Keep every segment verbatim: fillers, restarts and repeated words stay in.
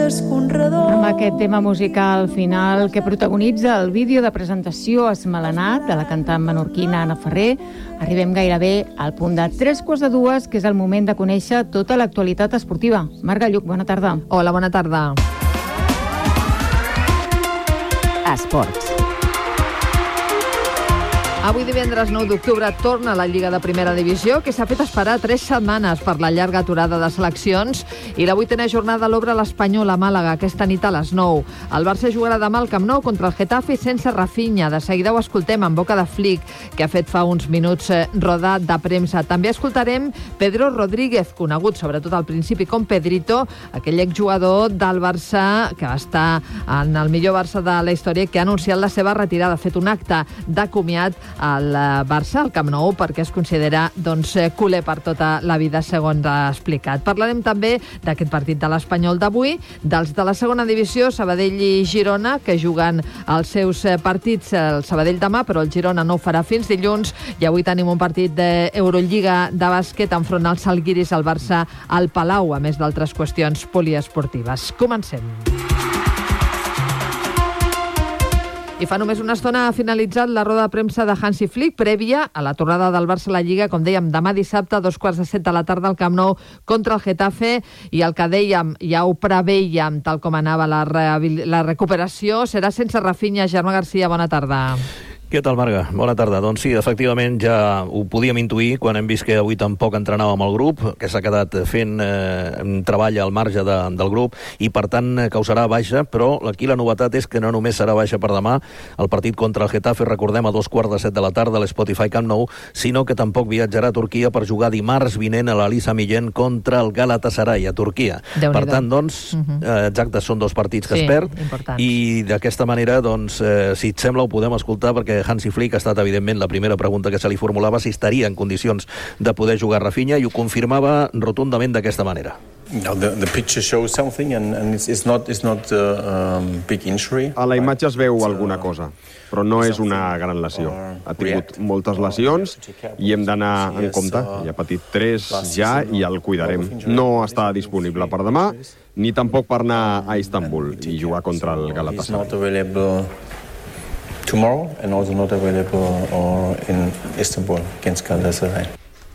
esconrador. Amb aquest tema musical final que protagonitza el vídeo de presentació Esmelenat de la cantant menorquina Anna Ferrer, arribem gairebé al punt de tres quarts de dues, que és el moment de conèixer tota l'actualitat esportiva. Marga Lluc, bona tarda. Hola, bona tarda. Esports. Avui divendres nou d'octubre torna la Lliga de Primera Divisió, que s'ha fet esperar tres setmanes per la llarga aturada de seleccions, i la vuitena jornada l'obre l'Espanyol a Màlaga aquesta nit a les nou. El Barça jugarà demà al Camp Nou contra el Getafe sense Rafinha. De seguida ho escoltem en boca de Flick, que ha fet fa uns minuts roda de premsa. També escoltarem Pedro Rodríguez, conegut sobretot al principi com Pedrito, aquell exjugador del Barça que va estar en el millor Barça de la història, que ha anunciat la seva retirada. Ha fet un acte de comiat al Barça, al Camp Nou, perquè es considera doncs, culer per tota la vida, segons ha explicat. Parlarem també d'aquest partit de l'Espanyol d'avui, dels de la segona divisió, Sabadell i Girona, que juguen els seus partits el Sabadell demà, però el Girona no ho farà fins dilluns, i avui tenim un partit d'Eurolliga de bàsquet enfront als Salguiris, al Barça al Palau, a més d'altres qüestions poliesportives. Comencem. I fa només una estona ha finalitzat la roda de premsa de Hansi Flick, prèvia a la tornada del Barça a la Lliga, com dèiem, demà dissabte, a dos quarts de set de la tarda al Camp Nou contra el Getafe, i el que dèiem, ja ho preveiem, tal com anava la, la recuperació, serà sense Rafinha. Germà Garcia, bona tarda. Què tal, Marga? Bona tarda. Doncs sí, efectivament ja ho podíem intuir quan hem vist que avui tampoc entrenava amb el grup, que s'ha quedat fent eh, treball al marge de, del grup, i per tant causarà baixa, però aquí la novetat és que no només serà baixa per demà, el partit contra el Getafe, recordem, a dos quarts de set de la tarda a l'Spotify Camp Nou, sinó que tampoc viatjarà a Turquia per jugar dimarts vinent a l'Alisa Millén contra el Galatasaray a Turquia. Per tant, doncs, uh-huh. eh, exacte, són dos partits que sí, es perd, importants. I d'aquesta manera, doncs, eh, si et sembla, ho podem escoltar, perquè Hansi Flick ha estat, evidentment, la primera pregunta que se li formulava, si estaria en condicions de poder jugar Rafinha, i ho confirmava rotundament d'aquesta manera. No, the, the picture shows something and, and it's, it's not, it's not a um, big injury. A la imatge es veu alguna cosa, però no és una gran lesió. Ha tingut moltes lesions i hem d'anar en compte. Ja ha patit tres ja i el cuidarem. No està disponible per demà, ni tampoc per anar a Istanbul i jugar contra el Galatasaray. Tomorrow and also not available or in Istanbul against Galatasaray.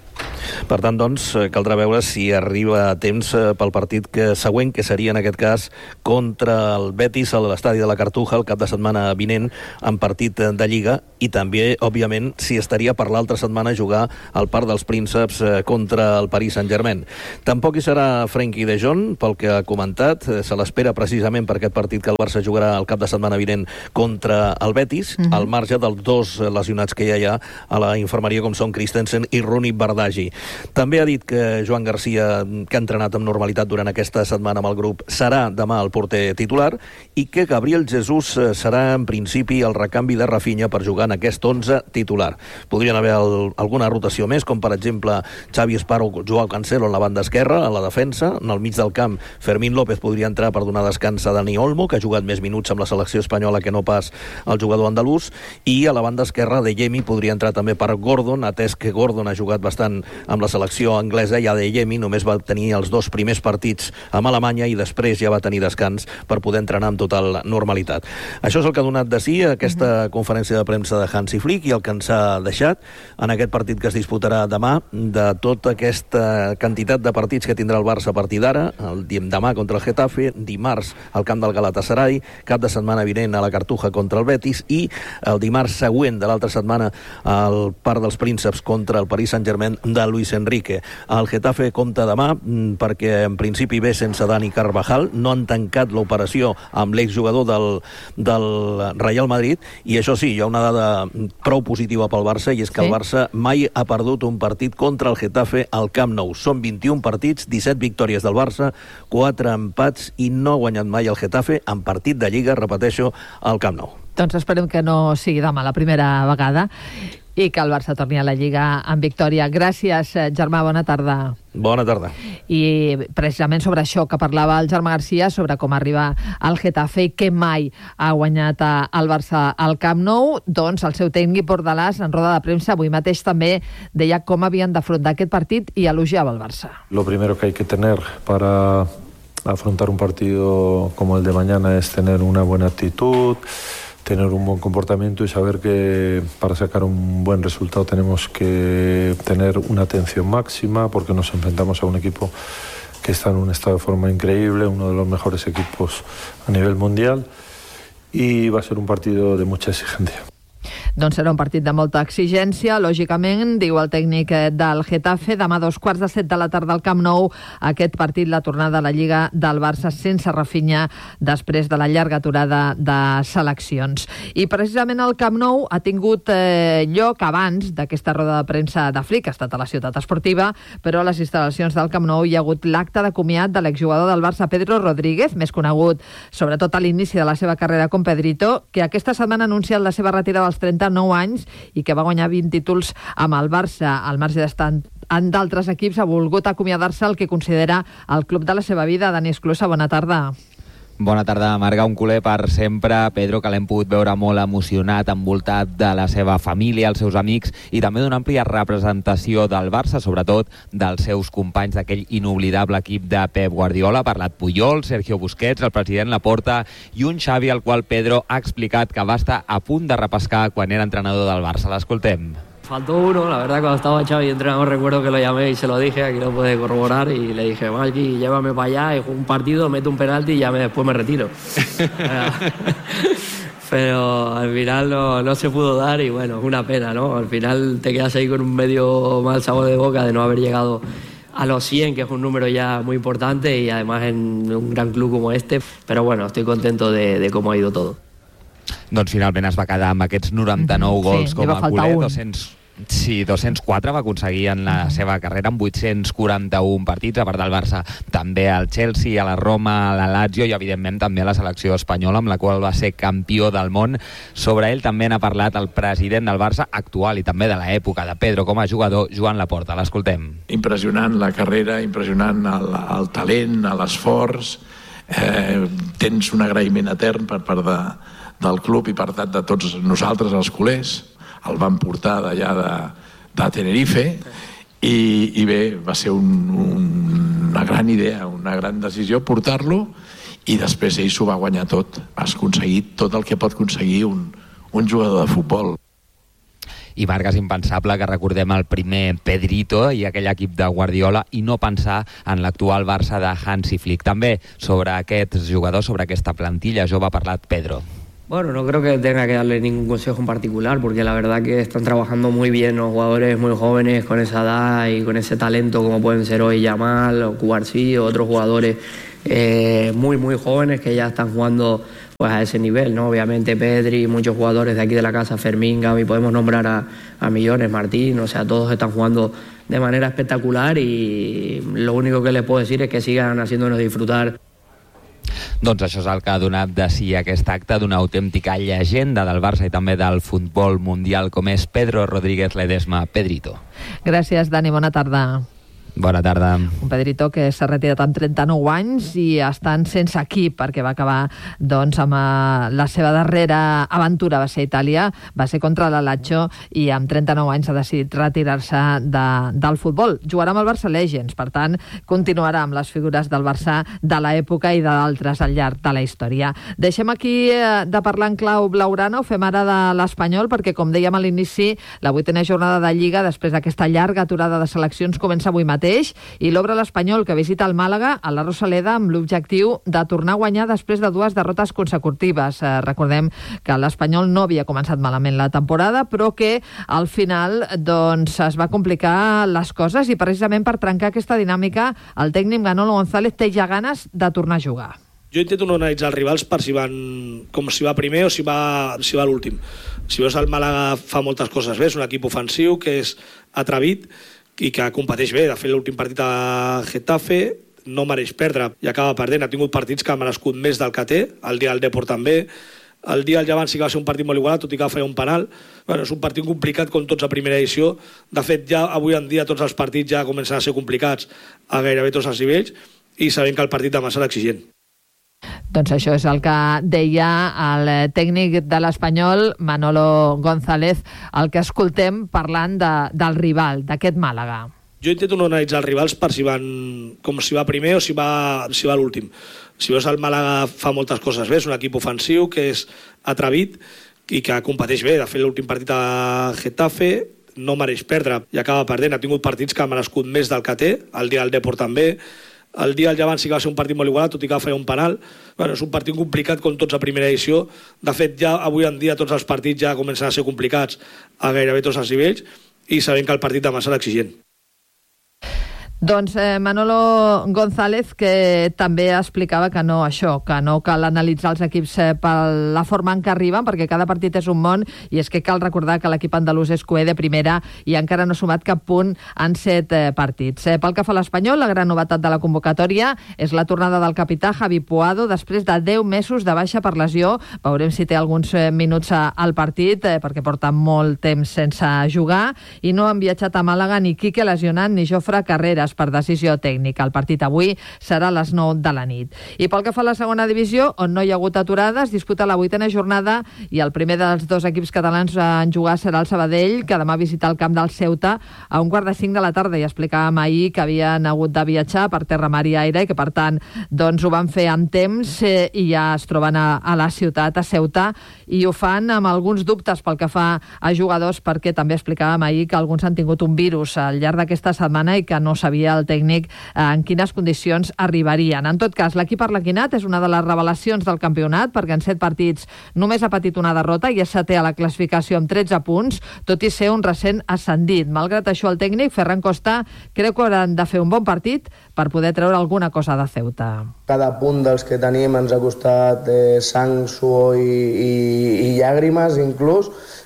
Per tant, doncs, caldrà veure si arriba a temps pel partit que següent, que seria en aquest cas contra el Betis a l'estadi de la Cartuja el cap de setmana vinent, en partit de Lliga, i també, òbviament, si estaria per l'altra setmana jugar al Parc dels Prínceps contra el Paris Saint-Germain. Tampoc hi serà Frenkie de Jong, pel que ha comentat, se l'espera precisament per aquest partit que el Barça jugarà el cap de setmana vinent contra el Betis, mm-hmm. al marge dels dos lesionats que ja hi ha a la infermeria, com són Christensen i Rooney Bardghji. També ha dit que Joan Garcia, que ha entrenat amb normalitat durant aquesta setmana amb el grup, serà demà el porter titular, i que Gabriel Jesús serà en principi el recanvi de Rafinha per jugar en aquest onze titular. Podrien haver el, alguna rotació més, com per exemple Xavi Esparro o Joao Cancelo en la banda esquerra, a la defensa. En el mig del camp, Fermín López podria entrar per donar descans a Dani Olmo, que ha jugat més minuts amb la selecció espanyola que no pas el jugador andalús, i a la banda esquerra de Yemi podria entrar també per Gordon, atès que Gordon ha jugat bastant amb la selecció anglesa, i Adeyemi només va tenir els dos primers partits amb Alemanya i després ja va tenir descans per poder entrenar amb total normalitat. Això és el que ha donat de si aquesta uh-huh. conferència de premsa de Hansi Flick, i el que ens ha deixat en aquest partit que es disputarà demà, de tota aquesta quantitat de partits que tindrà el Barça a partir d'ara, el demà contra el Getafe, dimarts al camp del Galatasaray, cap de setmana vinent a la Cartuja contra el Betis, i el dimarts següent de l'altra setmana al Parc dels Prínceps contra el Paris Saint-Germain de Luis Enrique. El Getafe compta demà perquè en principi ve sense Dani Carvajal, no han tancat l'operació amb l'exjugador del, del Real Madrid, i això sí, hi ha una dada prou positiva pel Barça, i és que sí? el Barça mai ha perdut un partit contra el Getafe al Camp Nou. Són vint-i-un partits, disset victòries del Barça, quatre empats, i no ha guanyat mai el Getafe en partit de Lliga, repeteixo, al Camp Nou. Doncs esperem que no sigui demà la primera vegada i que el Barça torni a la Lliga amb victòria. Gràcies, Germà, bona tarda. Bona tarda. I precisament sobre això que parlava el Germà Garcia, sobre com arriba al Getafe, que mai ha guanyat el Barça al Camp Nou, doncs el seu tècnic Bordalàs, en roda de premsa avui mateix, també deia com havien d'afrontar aquest partit i elogiava el Barça. Lo primero que hay que tener para afrontar un partido como el de mañana es tener una buena actitud, tener un buen comportamiento y saber que para sacar un buen resultado tenemos que tener una atención máxima, porque nos enfrentamos a un equipo que está en un estado de forma increíble, uno de los mejores equipos a nivel mundial, y va a ser un partido de mucha exigencia. Doncs serà un partit de molta exigència, lògicament, diu el tècnic del Getafe. Demà a dos quarts de set de la tarda al Camp Nou, aquest partit, la tornada a la Lliga del Barça sense Rafinha després de la llarga aturada de seleccions. I precisament el Camp Nou ha tingut eh, lloc abans d'aquesta roda de premsa de Flick, que ha estat a la ciutat esportiva, però a les instal·lacions del Camp Nou hi ha hagut l'acte de comiat de l'exjugador del Barça, Pedro Rodríguez, més conegut sobretot a l'inici de la seva carrera com Pedrito, que aquesta setmana ha anunciat la seva retirada als trenta-nou anys i que va guanyar vint títols amb el Barça. Al marge d'estar en d'altres equips, ha volgut acomiadar-se el que considera el club de la seva vida. Dani Esclusa, bona tarda. Bona tarda, Marga, un culer per sempre. Pedro, que l'hem pogut veure molt emocionat, envoltat de la seva família, els seus amics, i també d'una àmplia representació del Barça, sobretot dels seus companys d'aquell inoblidable equip de Pep Guardiola. Ha parlat Puyol, Sergio Busquets, el president Laporta i un Xavi al qual Pedro ha explicat que va estar a punt de repescar quan era entrenador del Barça. L'escoltem. Faltó uno, la verdad, cuando estaba Xavi entrenador, recuerdo que lo llamé y se lo dije, aquí lo puede corroborar, y le dije, Valky, llévame para allá, y juego un partido, meto un penalti y ya me, después me retiro. Pero al final no, no se pudo dar y bueno, es una pena, ¿no? Al final te quedas ahí con un medio mal sabor de boca de no haber llegado a los cien, que es un número ya muy importante y además en un gran club como este, pero bueno, estoy contento de, de cómo ha ido todo. Doncs finalment es va quedar amb aquests noranta-nou mm-hmm. gols sí, com a culer, un. dos-cents... Sí, dos-cents quatre va aconseguir en la seva carrera amb vuit-cents quaranta-un partits, a part del Barça també al Chelsea, a la Roma, a la Lazio i evidentment també a la selecció espanyola, amb la qual va ser campió del món. Sobre ell també n'ha parlat el president del Barça actual i també de l'època de Pedro com a jugador, Joan Laporta. L'escoltem. Impressionant la carrera, impressionant el, el talent, l'esforç, eh, tens un agraïment etern per part de, del club i per tant de tots nosaltres, els culers. El van portar d'allà de, de Tenerife i, i bé, va ser un, un, una gran idea, una gran decisió portar-lo i després ell s'ho va guanyar tot. Va aconseguir tot el que pot aconseguir un, un jugador de futbol. I Marga, és impensable que recordem el primer Pedrito i aquell equip de Guardiola i no pensar en l'actual Barça de Hansi Flick. També sobre aquests jugadors, sobre aquesta plantilla jove ha parlat Pedro. Bueno, no creo que tenga que darle ningún consejo en particular, porque la verdad que están trabajando muy bien los jugadores muy jóvenes con esa edad y con ese talento, como pueden ser hoy Yamal o Cubarsí o otros jugadores eh, muy muy jóvenes que ya están jugando pues a ese nivel, ¿no? Obviamente Pedri, muchos jugadores de aquí de la casa, Fermín, Gavi, podemos nombrar a, a millones, Martín, o sea, todos están jugando de manera espectacular y lo único que les puedo decir es que sigan haciéndonos disfrutar. Doncs això és el que ha donat de si aquest acte d'una autèntica llegenda del Barça i també del futbol mundial com és Pedro Rodríguez Ledesma. Pedrito. Gràcies, Dani. Bona tarda. Bona tarda. Un Pedrito que s'ha retirat amb trenta-nou anys i estan sense equip perquè va acabar doncs, amb uh, la seva darrera aventura, va ser a Itàlia, va ser contra la Lazio i amb trenta-nou anys ha decidit retirar-se de, del futbol. Jugarà amb el Barça Legends, per tant, continuarà amb les figures del Barça de l'època i d'altres al llarg de la història. Deixem aquí uh, de parlar en clau blaugrana, ho fem ara de l'Espanyol, perquè, com dèiem a l'inici, la vuitena jornada de Lliga, després d'aquesta llarga aturada de seleccions, comença avui mateix i l'obre l'Espanyol, que visita el Màlaga a la Rosaleda amb l'objectiu de tornar a guanyar després de dues derrotes consecutives. Eh, recordem que l'Espanyol no havia començat malament la temporada, però que al final doncs, es va complicar les coses i precisament per trencar aquesta dinàmica el tècnic Manolo González té ja ganes de tornar a jugar. Jo intento no analitzar els rivals per si van com si va primer o si va, si va l'últim. Si veus el Màlaga fa moltes coses bé, és un equip ofensiu que és atrevit i que competeix bé. De fet, l'últim partit a Getafe no mereix perdre i acaba perdent. Ha tingut partits que ha merescut més del que té. El dia del Depor també. El dia del Llevant sí que va ser un partit molt igualat, tot i que va fallar un penal. Bueno, és un partit complicat com tots a primera edició. De fet, ja avui en dia tots els partits ja comencen a ser complicats a gairebé tots els nivells i sabem que el partit demà serà exigent. Doncs això és el que deia el tècnic de l'Espanyol, Manolo González, el que escoltem parlant de, del rival, d'aquest Màlaga. Jo intento no analitzar els rivals per si van, com si va primer o si va, si va l'últim. Si veus, el Màlaga fa moltes coses bé, és un equip ofensiu que és atrevit i que competeix bé. De fet, l'últim partit a Getafe no mereix perdre i acaba perdent. Ha tingut partits que ha merescut més del que té, el dia del Depor també. El dia del Llevant sí que va ser un partit molt igualat, tot i que va fer un penal. Bueno, és un partit complicat com tots a primera edició. De fet, ja avui en dia tots els partits ja comencen a ser complicats a gairebé tots els nivells i sabem que el partit demà serà exigent. Doncs eh, Manolo González, que també explicava que no això, que no cal analitzar els equips eh, per la forma en què arriben, perquè cada partit és un món, i és que cal recordar que l'equip andalús és coer de primera i encara no ha sumat cap punt en set eh, partits. Eh, pel que fa a l'Espanyol, la gran novetat de la convocatòria és la tornada del capità Javi Puado després de deu mesos de baixa per lesió. Veurem si té alguns eh, minuts a, al partit, eh, perquè porta molt temps sense jugar, i no han viatjat a Màlaga ni Quique lesionat ni Jofre Carreras per decisió tècnica. El partit avui serà a les nou de la nit. I pel que fa a la segona divisió, on no hi ha hagut aturades, disputa la vuitena jornada i el primer dels dos equips catalans en jugar serà el Sabadell, que demà visita el camp del Ceuta a un quart de cinc de la tarda, i explicàvem ahir que havien hagut de viatjar per terra, mar i aire i que per tant doncs ho van fer en temps eh, i ja es troben a, a la ciutat, a Ceuta, i ho fan amb alguns dubtes pel que fa a jugadors, perquè també explicàvem ahir que alguns han tingut un virus al llarg d'aquesta setmana i que no sabia el tècnic en quines condicions arribarien. En tot cas, l'equip arlequinat és una de les revelacions del campionat, perquè en set partits només ha patit una derrota i és setè a la classificació amb tretze punts, tot i ser un recent ascendit. Malgrat això, el tècnic, Ferran Costa, creu que hauran de fer un bon partit per poder treure alguna cosa de Ceuta. Cada punt dels que tenim ens ha costat eh, sang, suor i, i, i llàgrimes, inclús,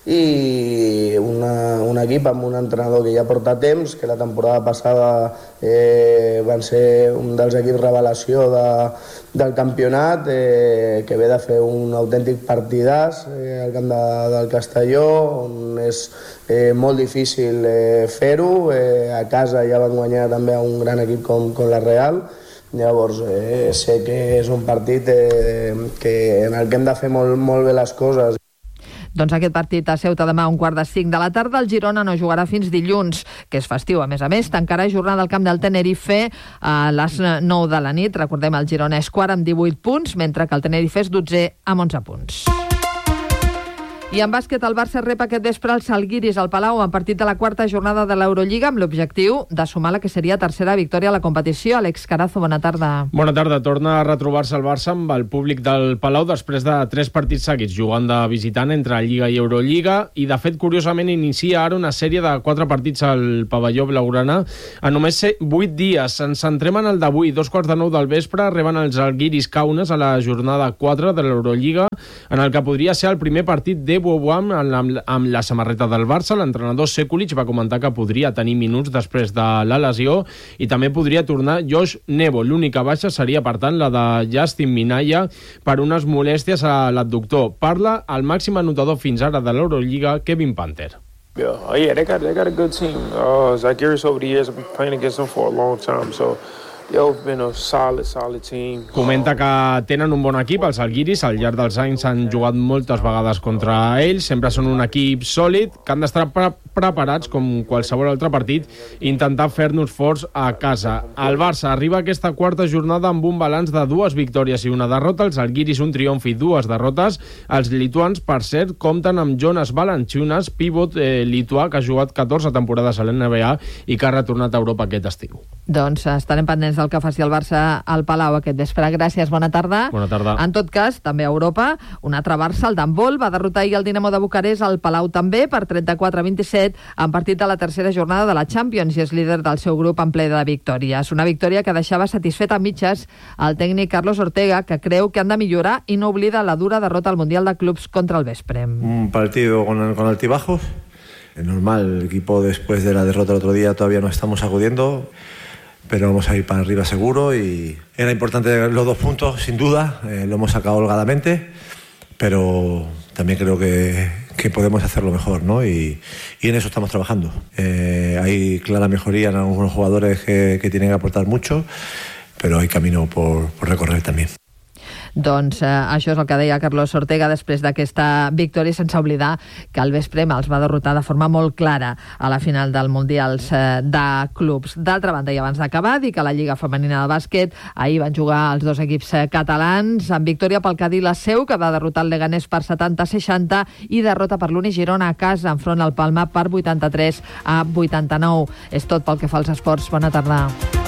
i una, un equip amb un entrenador que ja porta temps, que la temporada passada eh, van ser un dels equips revelació de, del campionat, eh, que ve de fer un autèntic partidàs eh, al camp de, del Castelló, on és eh, molt difícil eh, fer-ho. Eh, a casa ja van guanyar també a un gran equip com, com la Real. Llavors, eh, sé que és un partit eh, que, en el que hem de fer molt, molt bé les coses. Doncs aquest partit a Ceuta demà a un quart de cinc de la tarda. El Girona no jugarà fins dilluns, que és festiu. A més a més, tancarà jornada al camp del Tenerife a les nou de la nit. Recordem, el Girona és quart amb divuit punts, mentre que el Tenerife és dotzè amb onze punts. I en bàsquet, el Barça rep aquest vespre el Salguiris al Palau en partit de la quarta jornada de l'Eurolliga amb l'objectiu de sumar la que seria tercera victòria a la competició. Àlex Carazo, bona tarda. Bona tarda. Torna a retrobar-se el Barça amb el públic del Palau després de tres partits seguits jugant de visitant entre Lliga i Eurolliga, i de fet, curiosament, inicia ara una sèrie de quatre partits al pavelló blaugrana en només vuit dies. Ens centrem en el d'avui. Dos quarts de nou del vespre reben els Žalgiris Kaunas a la jornada quatre de l'Eurolliga, en el que podria ser el primer partit de Boboam amb, amb la samarreta del Barça. L'entrenador Sekulic va comentar que podria tenir minuts després de la lesió i també podria tornar Josh Nebo. L'única baixa seria, per tant, la de Justin Minaya per unes molèsties a l'abductor. Parla el màxim anotador fins ara de l'Eurolliga, Kevin Panther. Yeah, oh yeah, they got they got a good team. Uh, Žalgiris over the years, I've been playing against them for a long time, so they've been a solid, solid team. Comenta que tenen un bon equip, els Žalgiris. Al llarg dels anys han jugat moltes vegades contra ells. Sempre són un equip sòlid, que han d'estar pre preparats, com qualsevol altre partit, i intentar fer-nos forts a casa. El Barça arriba a aquesta quarta jornada amb un balanç de dues victòries i una derrota. Els Žalgiris un triomf i dues derrotes. Els lituans, per cert, compten amb Jonas Valanciunas, pivot eh, lituà que ha jugat catorze temporades a l'N B A i que ha retornat a Europa aquest estiu. Doncs estarem pendents del que faci el Barça al Palau aquest vespre. Gràcies, bona tarda. Bona tarda. En tot cas, també a Europa, un altre Barça, el d'handbol, va derrotar ahir el Dinamo de Bucarest al Palau també per trenta-quatre a vint-i-set en partit de la tercera jornada de la Champions, i és líder del seu grup en ple de victòries. Una victòria que deixava satisfet a mitges el tècnic Carlos Ortega, que creu que han de millorar i no oblida la dura derrota al Mundial de Clubs contra el Veszprém. Un partido con, con altibajos. Es normal, el equipo después de la derrota el otro día todavía no estamos acudiendo, pero vamos a ir para arriba seguro, y era importante los dos puntos, sin duda, eh, lo hemos sacado holgadamente, pero también creo que, que podemos hacerlo mejor, ¿no? Y, y en eso estamos trabajando. Eh, hay clara mejoría en algunos jugadores que, que tienen que aportar mucho, pero hay camino por, por recorrer también. Doncs eh, això és el que deia Carlos Ortega després d'aquesta victòria, sense oblidar que el Vesprem els va derrotar de forma molt clara a la final del Mundials eh, de clubs. D'altra banda, i abans d'acabar, dir que a la Lliga Femenina de Bàsquet ahir van jugar els dos equips eh, catalans, amb victòria pel Cadí la Seu, que va derrotar el Leganés per setanta a seixanta, i derrota per l'Uni Girona a casa enfront al Palma per vuitanta-tres a vuitanta-nou. És tot pel que fa als esports. Bona tarda.